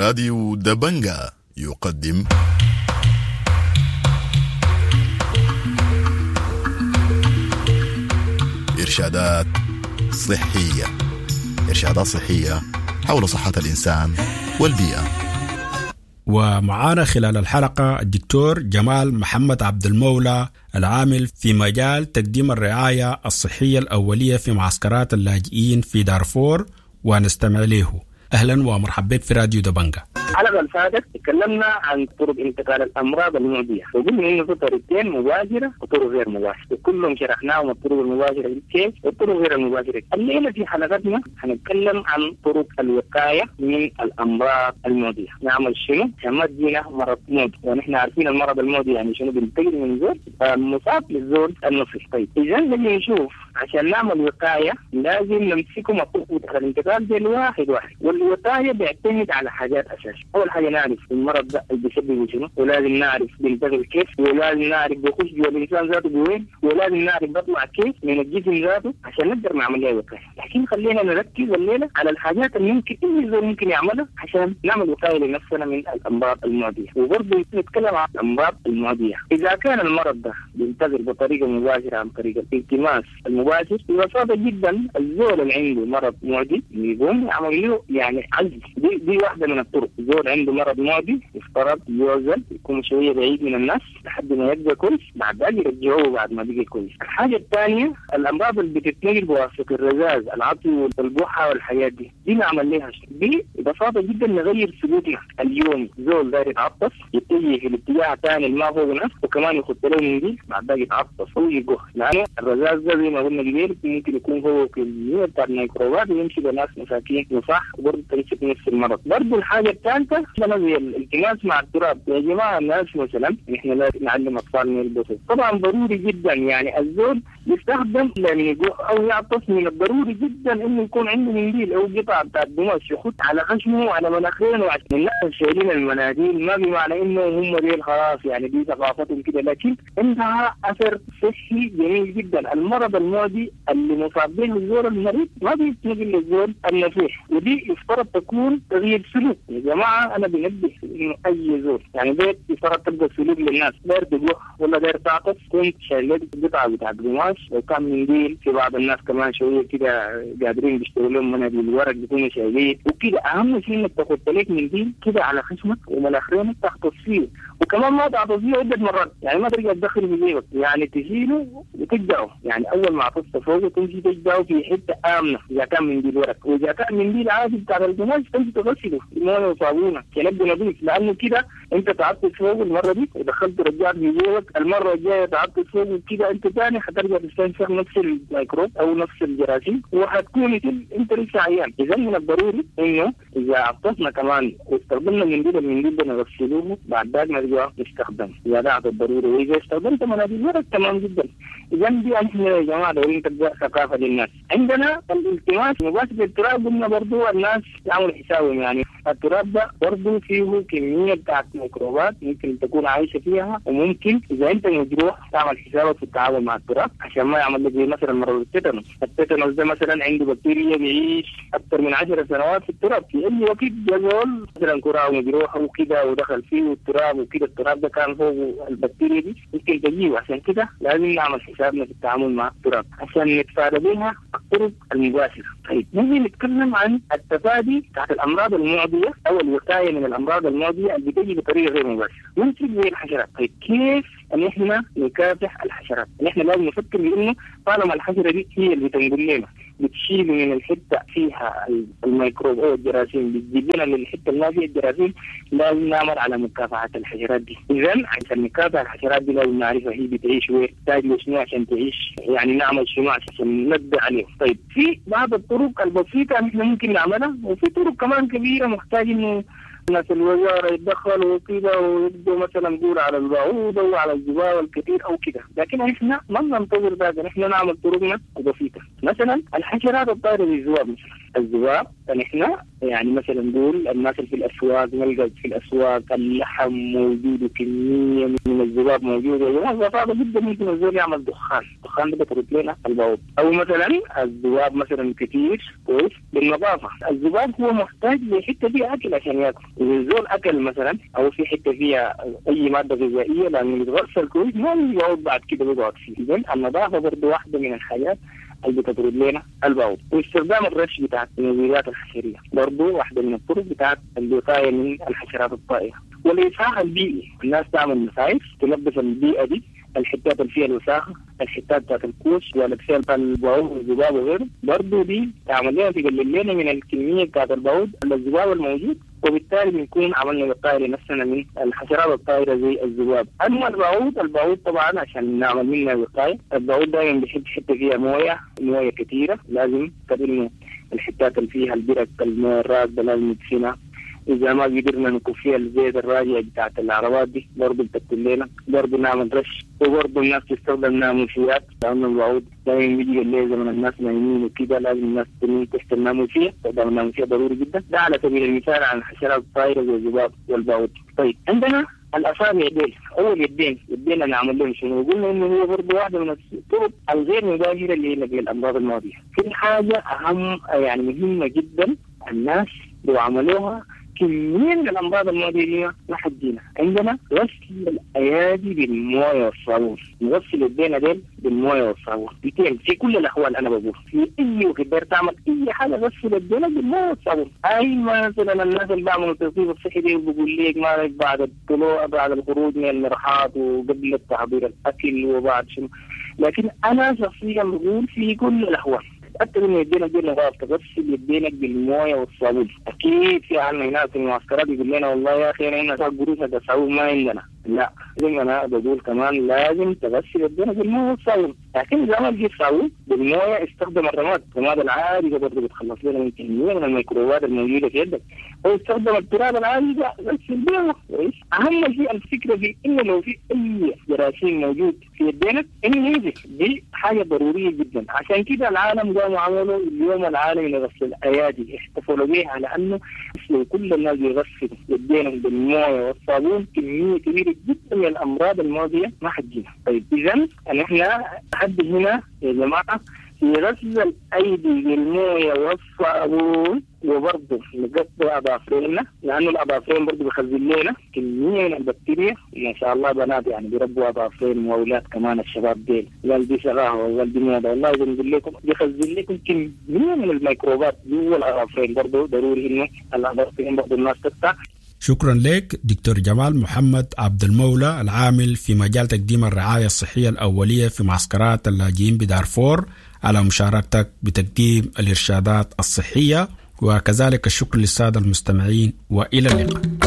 راديو دبنجا يقدم إرشادات صحية حول صحة الإنسان والبيئة. ومعانا خلال الحلقة الدكتور جمال محمد عبد المولى، العامل في مجال تقديم الرعاية الصحية الأولية في معسكرات اللاجئين في دارفور، ونستمع له. أهلا ومرحبا في راديو دبنجا. الحلقة اللي فاتت تكلمنا عن طرق انتقال الأمراض المعدية، وقلنا إنه في طريقتين مباشرة وطرق غير مباشرة، وكلهم شرحناهم الطرق المباشرة كيف والطرق غير المباشرة. الليلة في حلقتنا هنتكلم عن طرق الوقاية من الأمراض المعدية. نعمل شنو؟ ما تجينا مرض معدي، ونحن عارفين المرض المعدي يعني شنو، بينتقل من زول مصاب للزول النصفي. طيب إذا نجي نشوف عشان نعمل وقاية لازم نمسكهم الطرق بتاع الانتقال دي واحد واحد، والوقاية بيعتمد على حاجات أساسية. أول حاجة نعرف المرض ده اللي بيسببه شنو، ولازم نعرف بينتقل كيف، ولازم نعرف بيخش جوا الإنسان ذاته بوين، ولازم نعرف بيطلع كيف من الجسم ذاته عشان نقدر نعمل لها وقاية. لكن خلينا نركز الليلة على الحاجات اللي ممكن أي زول ممكن يعملها عشان نعمل وقاية لنفسنا من الأمراض المعدية. وبرضه نتكلم عن الأمراض المعدية. إذا كان المرض ده بينتقل بطريقة مباشرة عن طريق الالتماس المباشر، ببساطة جدا الزول اللي عنده مرض معدي يقوم يعمل له يعني عزل. دي واحدة من الطرق. زول عنده مرض معدي يفترض يوزن، يكون شوية بعيد من الناس لحد ما يبقى كويس، بعد ذلك يرجعوه بعد ما بقى كويس. الحاجة الثانية الأمراض اللي بتتنقل بواسطة الرذاذ، العطي والبحة والحاجات دي نعمل لها دي ببساطة جدا نغير سلوكنا اليومي. زول داير يتعطس يتجه في الاتجاه الثاني اللي ما فوق نفسه، وكمان يخط له من دي بعد ذلك يتعطس ويجوه، لأنه الرذاذ ده زي ما قلنا قبل ممكن يكون هو كمية بتاع الميكروبات ويمشي بناس مساكين وصح، وبرضه تكتشف نفس المرض. برضه الحاجة الثالثة زي الالتماس مع التراب. يا جماعة الناس مثلا احنا لازم نعلم أطفالنا يلبسوا، طبعا ضروري جدا يعني الزول يستخدم لما يجوع أو يعطس، من الضروري جدا إنه يكون عنده منديل أو قطعة بتاع قماش يخط على خشمه وعلى مناخيره. عشان الناس شايلين المناديل ما بمعنى إنه هم ديل خلاص يعني دي ثقافتهم كده، لكن إنها أثر صحي جميل جدا. المرض المعدي اللي مصاب به الزول المريض ما بيتنقل للزول النفيح، ودي يفترض تكون تغيير سلوك. يا جماعة أنا بنبه إنه أي زول يعني بيت يفترض تبقى سلوك للناس، داير تجوع ولا داير تعطس كنت شايلين قطعة بتاع قماش، لو كان منديل في بعض الناس كمان شوية كده قادرين بيشتروا لهم مناديل الورق بيكونوا شايلين وكده. أهم شيء إنك تاخد لك منديل كده على خشمك ومناخيرك تغطس فيه، وكمان ما تعطس فيه عدة مرات، يعني ما ترجع تدخل في جيبك، يعني تشيله وتجدعه، يعني أول ما عطست فوقه تمشي تجدعه في حتة آمنة إذا كان منديل ورق، وإذا كان منديل عادي بتاع القماش تمشي تغسله بمويه وصابونة يبقى نظيف، لأنه كده أنت تعطس فوقه المرة دي ودخلت رجعت في جيبك، المرة الجاية تعطس فوقه كده أنت ثاني حترجع تستنشق نفس الميكروب أو نفس الجراثيم وحتكون أنت لسه عيان. إذا من الضروري إنه إذا عطسنا كمان واستخدمنا المنديل ده نغسلوه بعد ذلك نرجع نستخدم، إذا ده الضروري. وإذا استخدمت مناديل ورق تمام جدا. إذا دي احنا يا جماعة دايرين تبقى ثقافة للناس. عندنا الالتماس مباشر التراب، قلنا برضو الناس يعملوا حسابهم، يعني التراب ده برضو فيه كمية بتاعت ميكروبات ممكن تكون عايشة فيها، وممكن إذا أنت مجروح تعمل حسابك في التعامل مع التراب عشان ما يعمل لك زي مثلا مرض التيتانوس. التيتانوس ده مثلا عنده بكتيريا بيعيش أكثر من 10 سنوات في التراب، في أي وقت جزول مثلا كرة مجروحة وكده ودخل فيه التراب وكده، التراب ده كان فوق البكتيريا دي ممكن تجيه، عشان كده لازم نعمل حسابنا في التعامل مع التراب عشان نتفادى بها الطرق المباشرة. طيب نجي نتكلم عن التفادي تحت الأمراض المعدية أو الوقاية من الأمراض المعدية اللي بتجي بطريقة غير مباشرة، ممكن زي الحشرات. طيب كيف ان احنا نكافح الحشرات؟ ان احنا لازم نفكر بانه طالما الحشرة دي هي اللي بتنقل لنا بتشيل من الحتة فيها الميكروب او الجراثيم بتجيب لنا للحتة اللي ما فيها الجراثيم، لازم نعمل على مكافحة الحشرات دي. اذا عشان نكافح الحشرات دي لازم نعرفها هي بتعيش وين، تحتاج شنو عشان تعيش، يعني نعمل شنو عشان ننبه عليه. طيب في بعض الطرق البسيطة احنا ممكن نعملها، وفي طرق كمان كبيرة محتاج انه ناس الوزارة يتدخلوا وكده ويبدوا مثلا نقول على البعوضة وعلى الجبال الكثير أو كده، لكن إحنا ما ننتظر ذلك، إحنا نعمل طرقنا بسيطة. مثلا الحشرات الطائرة بالزواب مثلا الذباب. فنحن يعني مثلا نقول الناس اللي في الأسواق، نلقى في الأسواق اللحم موجود وكمية من الذباب موجودة، وهذا جدا ممكن الزول يعمل دخان ده بترد لنا البعوض. أو مثلا الذباب مثلا كتير كويس بالنظافة. الذباب هو محتاج لحتة فيها أكل عشان يأكل. إذا الزول أكل مثلا أو في حتة فيها أي مادة غذائية لأنه يتغسل كويس ما يقعد بعد كده بيقعد فيه. إذن النظافة برضه واحدة من الحاجات اللي بتطرد لنا البعوض. واستخدام الرش بتاعت المبيدات الحشرية برضه واحدة من الطرق بتاعت الوقاية من الحشرات الطائرة. والإصلاح البيئي، الناس تعمل مساعف تنظف البيئة دي، الحتات اللي فيها الوساخة، الحتات بتاعت الكوش والأكسال بتاع البعوض والذباب وغيره، برضه دي تعمل لنا تقلل لنا من الكمية بتاعت البعوض الذباب الموجود، وبالتالي بنكون عملنا وقاية لنفسنا من الحشرات الطائرة زي الذباب. أما البعوض طبعا عشان نعمل منها وقاية، البعوض دائما بيحب حتة فيها موية كثيرة، لازم تبنوا الحتات اللي فيها البرك الموية الراكدة لازم ندفنها. إذا ما قدرنا نكون فيها الزيت الراجع بتاعت العربات دي برضه بتكتب لنا، برضه نعمل رش. وبرضه الناس تستخدم ناموسيات، لأن البعوض دائما بيجي الليل زمن الناس نايمين وكده لازم الناس تنام تحت الناموسية، استخدام الناموسية ضروري جدا. ده على سبيل المثال عن الحشرات الطائرة زي الذباب والبعوض. طيب عندنا الأصابع ديل أول يدين نعمل لهم شنو؟ قلنا إنه هي برضه واحدة من الطرق الغير مباشرة لنقل الأمراض الماضية. في حاجة أهم يعني مهمة جدا الناس لو عملوها كمية من الأمراض الماضية دي ما حدينا. عندنا غسل الأيادي بالموية والصابون، نغسل يدينا ديل بالموية والصابون بيتين في كل الأحوال. أنا بقول في أي وقت داير تعمل أي حاجة غسل يدينا بالموية والصابون. أي مثلا الناس اللي بيعملوا التنظيف الصحي دي بقول لك ما بعد الطلوع بعد الخروج من المرحاض وقبل التحضير الأكل وبعد شنو، لكن أنا شخصيا بقول في كل الأحوال تأكد إن يدينا دي نظافة، تغسل يدينك بالموية والصابون. أكيد في عنا هنا في المعسكرات يقول لنا والله يا أخي هنا صار قروشة الصابون ما عندنا، لا لازم أنا بقول كمان لازم تغسل يدينك بالموية والصابون. لكن إذا ما تجيب صابون بالموية استخدم الرماد العادي ده برضه بتخلص لنا من كمية من الميكروبات الموجودة في يدك، أو استخدم التراب العادي ده غسل بيه كويس. أهم شيء الفكرة في إنه لو في أي جراثيم موجود في يدينك إنه ينزل، دي حاجة ضرورية جدا. عشان كده العالم قاموا عملوا اليوم العالمي لغسل الأيادي، احتفلوا به على أنه كل الناس يغسلوا يدينهم بالموية والصابون كمية كبيرة جدا من الأمراض الماضية ما حجينا. طيب إذن نحن لحد هنا يا جماعة في غسل الأيدي بالموية والصابون، وبرضه نقطع أظافرنا لأنه الأظافرين برضه بيخزن لنا كمية من البكتيريا. ما شاء الله بنات يعني بيربوا أظافرين وأولاد كمان الشباب ديل والدي شغاها والدي موضة، والله إذا نقول لكم بيخزن لكم كمية من الميكروبات جوا الأظافرين. برضه ضروري إنه الأظافرين برضه الناس تقطع. شكرا لك دكتور جمال محمد عبد المولى العامل في مجال تقديم الرعاية الصحية الأولية في معسكرات اللاجئين بدارفور على مشاركتك بتقديم الإرشادات الصحية، وكذلك الشكر للسادة المستمعين وإلى اللقاء.